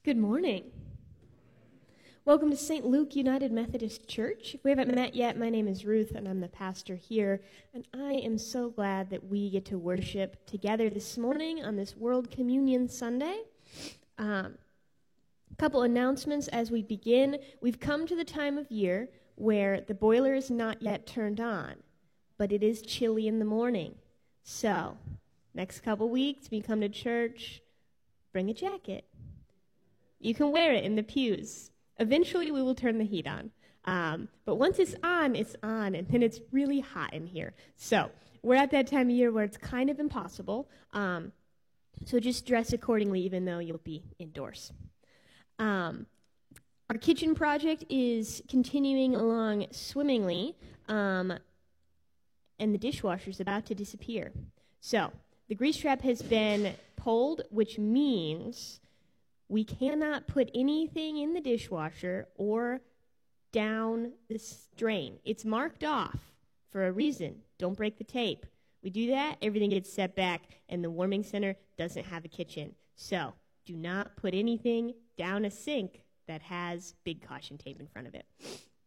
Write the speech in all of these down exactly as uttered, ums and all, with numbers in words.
Good morning. Welcome to Saint Luke United Methodist Church. If we haven't met yet, my name is Ruth, and I'm the pastor here, and I am so glad that we get to worship together this morning on this World Communion Sunday. Um, a couple announcements as we begin. We've come to the time of year where the boiler is not yet turned on, but it is chilly in the morning. So, next couple weeks, when you come to church, bring a jacket. You can wear it in the pews. Eventually, we will turn the heat on. Um, but once it's on, it's on, and then it's really hot in here. So we're at that time of year where it's kind of impossible. Um, so just dress accordingly, even though you'll be indoors. Um, our kitchen project is continuing along swimmingly, um, and the dishwasher's about to disappear. So the grease trap has been pulled, which means we cannot put anything in the dishwasher or down the drain. It's marked off for a reason. Don't break the tape. We do that, everything gets set back, and the warming center doesn't have a kitchen. So do not put anything down a sink that has big caution tape in front of it.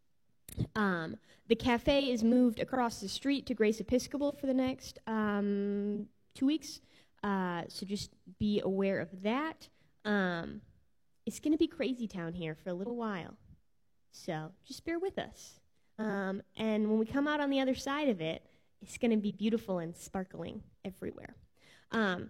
Um, the cafe is moved across the street to Grace Episcopal for the next um, two weeks. Uh, so just be aware of that. Um, it's going to be crazy town here for a little while, so just bear with us. Um, and when we come out on the other side of it, it's going to be beautiful and sparkling everywhere. Um,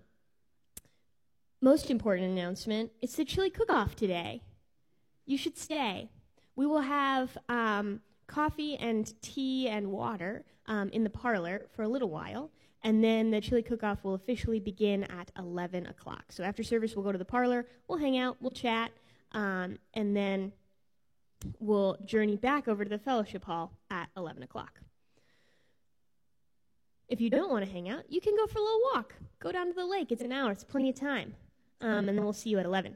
most important announcement, it's the chili cook-off today. You should stay. We will have um, coffee and tea and water um, in the parlor for a little while. And then the chili cook-off will officially begin at eleven o'clock. So after service, we'll go to the parlor, we'll hang out, we'll chat, um, and then we'll journey back over to the fellowship hall at eleven o'clock. If you don't want to hang out, you can go for a little walk. Go down to the lake. It's an hour. It's plenty of time. Um, and then we'll see you at eleven.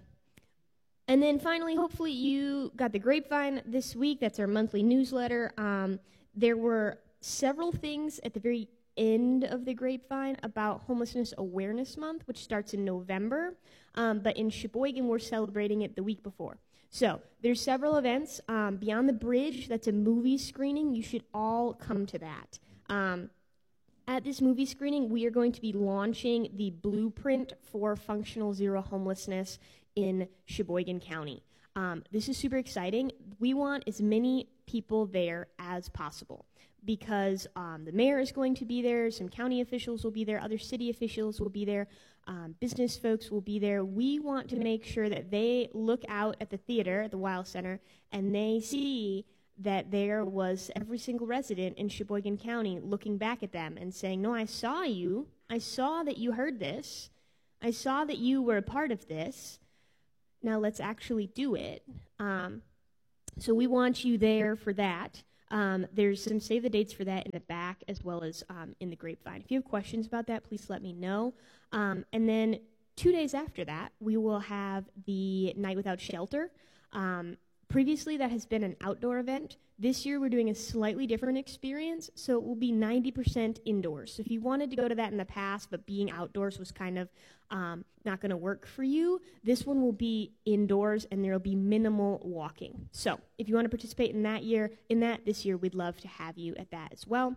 And then finally, hopefully you got the Grapevine this week. That's our monthly newsletter. Um, there were several things at the very end of the Grapevine about Homelessness Awareness Month, which starts in November, um, but in Sheboygan we're celebrating it the week before. So there's several events. Um, Beyond the Bridge, that's a movie screening. You should all come to that. Um, at this movie screening, we are going to be launching the blueprint for functional zero homelessness in Sheboygan County. Um, this is super exciting. We want as many people there as possible, because um, the mayor is going to be there, some county officials will be there, other city officials will be there, um, business folks will be there. We want to make sure that they look out at the theater, at the Weill Center, and they see that there was every single resident in Sheboygan County looking back at them and saying, no, I saw you. I saw that you heard this. I saw that you were a part of this. Now let's actually do it. Um, so we want you there for that. Um, there's some save the dates for that in the back as well as um, in the Grapevine. If you have questions about that, please let me know. Um, and then two days after that, we will have the Night Without Shelter. Um, previously, that has been an outdoor event. This year, we're doing a slightly different experience, so it will be ninety percent indoors. So if you wanted to go to that in the past, but being outdoors was kind of um, not going to work for you, this one will be indoors, and there will be minimal walking. So if you want to participate in that year, in that this year, we'd love to have you at that as well.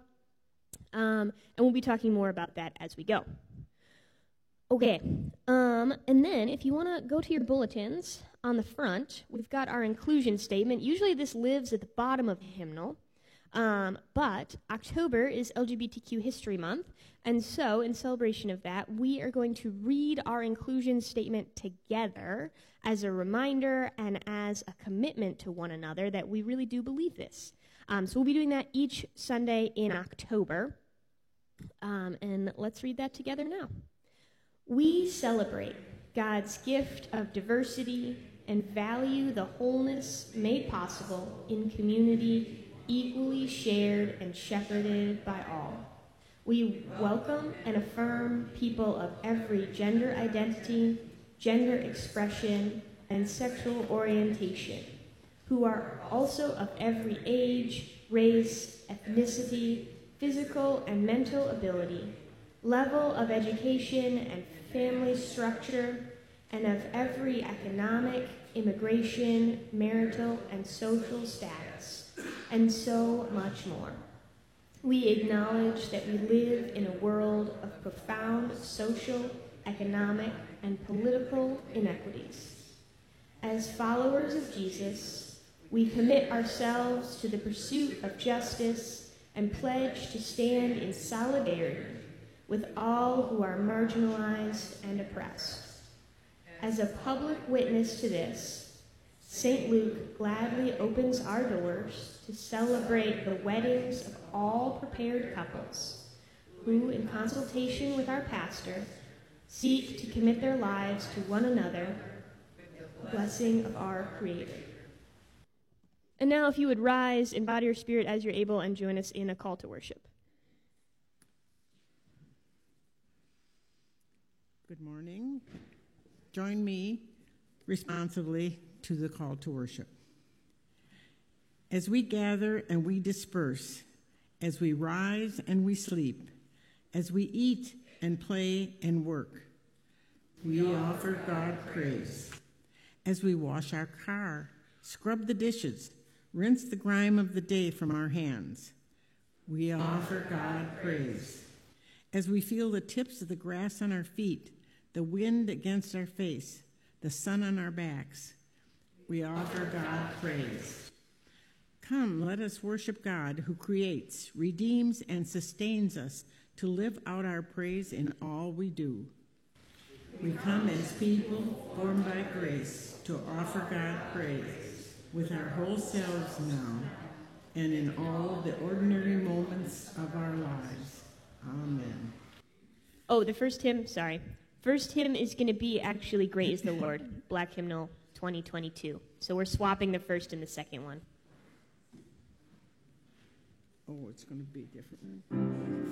Um, and we'll be talking more about that as we go. Okay, um, and then if you want to go to your bulletins, on the front, we've got our inclusion statement. Usually this lives at the bottom of the hymnal, um, but October is L G B T Q History Month, and so in celebration of that, we are going to read our inclusion statement together as a reminder and as a commitment to one another that we really do believe this. Um, so we'll be doing that each Sunday in October, um, and let's read that together now. We celebrate God's gift of diversity and value the wholeness made possible in community, equally shared and shepherded by all. We welcome and affirm people of every gender identity, gender expression, and sexual orientation, who are also of every age, race, ethnicity, physical and mental ability, level of education and family structure, and of every economic, immigration, marital, and social status, and so much more. We acknowledge that we live in a world of profound social, economic, and political inequities. As followers of Jesus, we commit ourselves to the pursuit of justice and pledge to stand in solidarity with all who are marginalized and oppressed. As a public witness to this, Saint Luke gladly opens our doors to celebrate the weddings of all prepared couples who, in consultation with our pastor, seek to commit their lives to one another, the blessing of our Creator. And now, if you would rise in body or spirit as you're able and join us in a call to worship. Good morning. Join me responsively to the call to worship. As we gather and we disperse, as we rise and we sleep, as we eat and play and work, we offer God praise. As we wash our car, scrub the dishes, rinse the grime of the day from our hands, we offer God praise. As we feel the tips of the grass on our feet, the wind against our face, the sun on our backs, we offer God praise. Come, let us worship God who creates, redeems, and sustains us to live out our praise in all we do. We come as people formed by grace to offer God praise with our whole selves now and in all the ordinary moments of our lives. Amen. Oh, the first hymn, sorry. First hymn is going to be actually Great is the Lord, Black Hymnal twenty twenty-two. So we're swapping the first and the second one. Oh, it's going to be different.